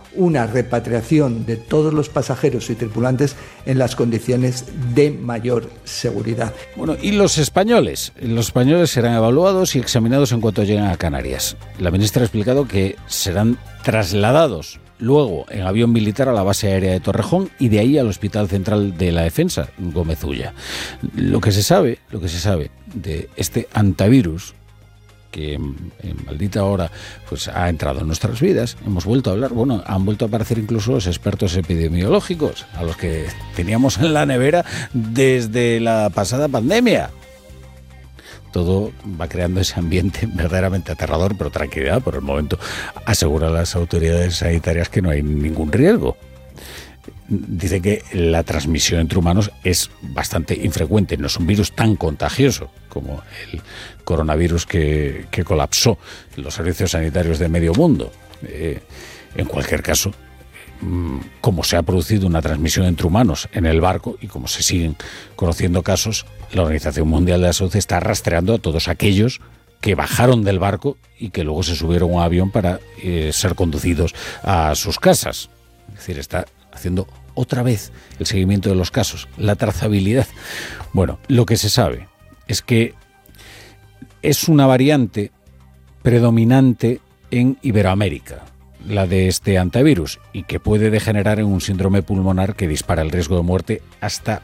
una repatriación de todos los pasajeros y tripulantes en las condiciones de mayor seguridad. Bueno, ¿y los españoles? Los españoles serán evaluados y examinados en cuanto lleguen a Canarias. La ministra ha explicado que serán trasladados luego en avión militar a la base aérea de Torrejón y de ahí al Hospital Central de la Defensa, Gómez Ulla. Lo que se sabe de este antivirus, que en maldita hora pues ha entrado en nuestras vidas, hemos vuelto a hablar, han vuelto a aparecer incluso los expertos epidemiológicos, a los que teníamos en la nevera desde la pasada pandemia. Todo va creando ese ambiente verdaderamente aterrador, pero tranquilidad, por el momento aseguran las autoridades sanitarias que no hay ningún riesgo. Dice que la transmisión entre humanos es bastante infrecuente, no es un virus tan contagioso como el coronavirus que colapsó los servicios sanitarios de medio mundo. En cualquier caso, como se ha producido una transmisión entre humanos en el barco y como se siguen conociendo casos, la Organización Mundial de la Salud está rastreando a todos aquellos que bajaron del barco y que luego se subieron a un avión para ser conducidos a sus casas. Es decir, está haciendo otra vez el seguimiento de los casos, la trazabilidad. Bueno, lo que se sabe es que es una variante predominante en Iberoamérica, la de este antivirus, y que puede degenerar en un síndrome pulmonar que dispara el riesgo de muerte hasta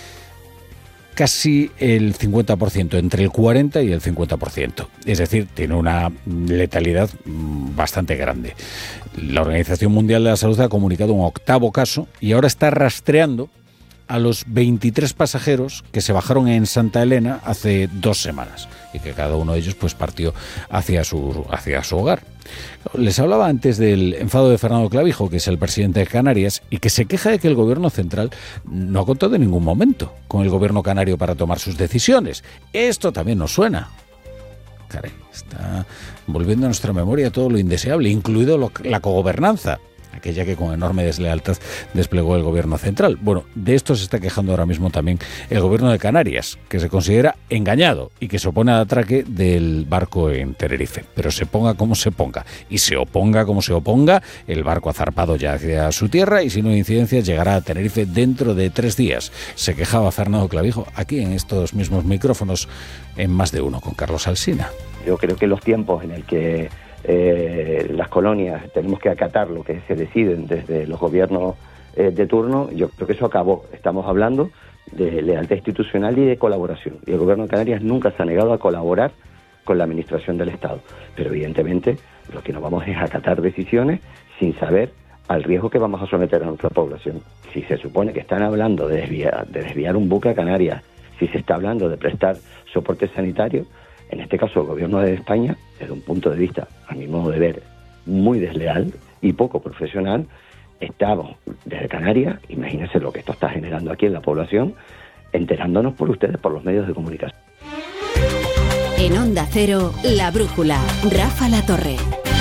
casi el 50%, entre el 40 y el 50%. Es decir, tiene una letalidad bastante grande. La Organización Mundial de la Salud ha comunicado un 8º caso y ahora está rastreando a los 23 pasajeros que se bajaron en Santa Elena hace 2 semanas y que cada uno de ellos pues partió hacia su hogar. Les hablaba antes del enfado de Fernando Clavijo, que es el presidente de Canarias, y que se queja de que el gobierno central no ha contado en ningún momento con el gobierno canario para tomar sus decisiones. Esto también nos suena. Caray, está volviendo a nuestra memoria todo lo indeseable, incluido la cogobernanza, aquella que con enorme deslealtad desplegó el gobierno central. Bueno, de esto se está quejando ahora mismo también el gobierno de Canarias, que se considera engañado y que se opone al atraque del barco en Tenerife. Pero se ponga como se ponga y se oponga como se oponga, el barco ha zarpado ya hacia su tierra y si no hay incidencias llegará a Tenerife dentro de 3 días. Se quejaba Fernando Clavijo aquí en estos mismos micrófonos en Más de Uno con Carlos Alsina. Yo creo que los tiempos en el que las colonias tenemos que acatar lo que se deciden desde los gobiernos de turno, yo creo que eso acabó. Estamos hablando de lealtad institucional y de colaboración, y el gobierno de Canarias nunca se ha negado a colaborar con la administración del Estado, pero evidentemente lo que no vamos es a acatar decisiones sin saber al riesgo que vamos a someter a nuestra población. Si se supone que están hablando de desviar un buque a Canarias, si se está hablando de prestar soporte sanitario, en este caso el gobierno de España, desde un punto de vista, a mi modo de ver, muy desleal y poco profesional, estamos desde Canarias, imagínense lo que esto está generando aquí en la población, enterándonos por ustedes, por los medios de comunicación. En Onda Cero, La Brújula, Rafa La Torre.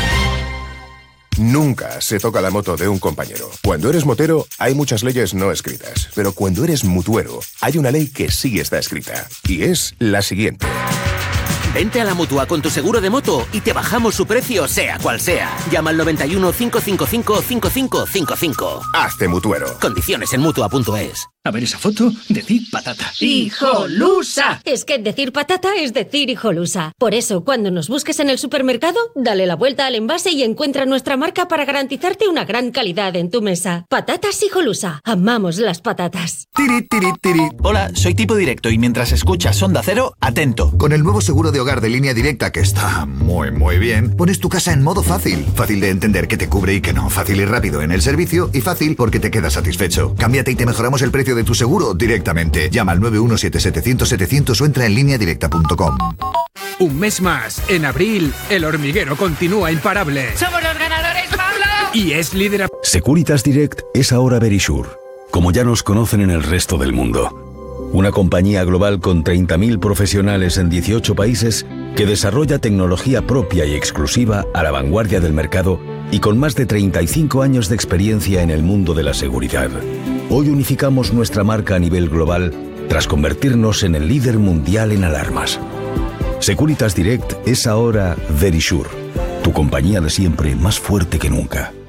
Nunca se toca la moto de un compañero. Cuando eres motero, hay muchas leyes no escritas. Pero cuando eres mutuero, hay una ley que sí está escrita. Y es la siguiente. Vente a la Mutua con tu seguro de moto y te bajamos su precio, sea cual sea. Llama al 91 555 5555. Hazte mutuero. Condiciones en Mutua.es. A ver esa foto, decir patata. ¡Hijolusa! Es que decir patata es decir hijolusa. Por eso, cuando nos busques en el supermercado, dale la vuelta al envase y encuentra nuestra marca para garantizarte una gran calidad en tu mesa. Patatas Hijolusa. Amamos las patatas. Tiri, tiri, tiri. Hola, soy Tipo Directo y mientras escuchas Onda Cero, atento. Con el nuevo seguro de hogar de Línea Directa, que está muy bien, pones tu casa en modo fácil. Fácil de entender qué te cubre y qué no. Fácil y rápido en el servicio y fácil porque te quedas satisfecho. Cámbiate y te mejoramos el precio de tu seguro directamente. Llama al 917-700-700 o entra en lineadirecta.com. Un mes más. En abril, El Hormiguero continúa imparable. ¡Somos los ganadores, Pablo! Y es líder. Securitas Direct es ahora Verisure, como ya nos conocen en el resto del mundo. Una compañía global con 30.000 profesionales en 18 países que desarrolla tecnología propia y exclusiva a la vanguardia del mercado y con más de 35 años de experiencia en el mundo de la seguridad. Hoy unificamos nuestra marca a nivel global tras convertirnos en el líder mundial en alarmas. Securitas Direct es ahora Verisure, tu compañía de siempre más fuerte que nunca.